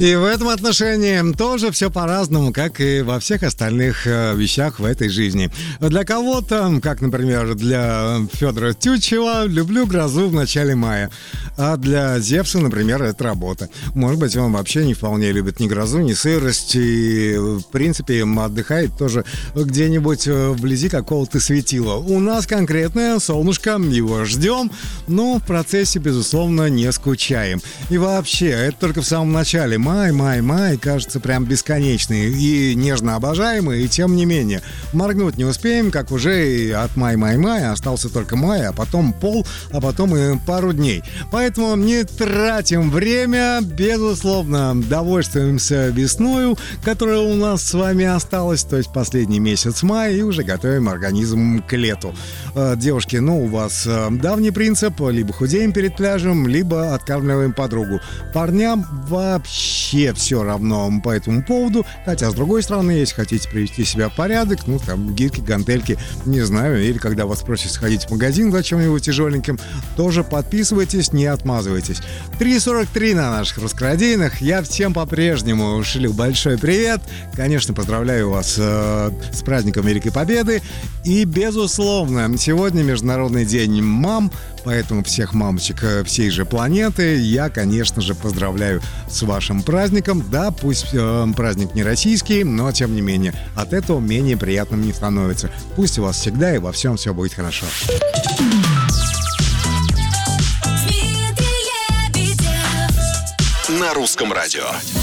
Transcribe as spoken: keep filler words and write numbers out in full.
И в этом отношении тоже все по-разному, как и во всех остальных э, вещах в этой жизни. Для кого-то, как, например, для Федора Тютчева, люблю грозу в начале мая. А для Зевса, например, это работа. Может быть, он вообще не вполне любит ни грозу, ни сырость. И, в принципе, отдыхает тоже где-нибудь вблизи какого-то светила. У нас конкретное солнышко, его ждем, но в процессе, безусловно, не скучаем. И вообще, это только в самом начале. Май, май, май, кажется, прям бесконечный и нежно обожаемый, и тем не менее. Моргнуть не успеем, как уже и от май-май-мая остался только май, а потом пол, а потом и пару дней. Поэтому не тратим время, безусловно, довольствуемся весною, которая у нас с вами осталась, то есть последний месяц мая, и уже готовим организм к лету. Девушки, ну, у вас давний принцип: либо худеем перед пляжем, либо откармливаем подругу. Парням вообще все равно по этому поводу, хотя, с другой стороны, если хотите привести себя в порядок, ну, там, гирьки, гантельки, не знаю, или когда вас просят сходить в магазин за чем-нибудь тяжеленьким, тоже подписывайтесь, не отмазывайтесь. три сорок три на наших раскрадейных. Я всем по-прежнему шлю большой привет. Конечно, поздравляю вас э, с праздником Великой Победы. И, безусловно, сегодня Международный день мам, поэтому всех мамочек всей же планеты я, конечно же, поздравляю с вашим праздником. Да, пусть э, праздник не российский, но, тем не менее, от этого менее приятным не становится. Пусть у вас всегда и во всем все будет хорошо. На русском радио.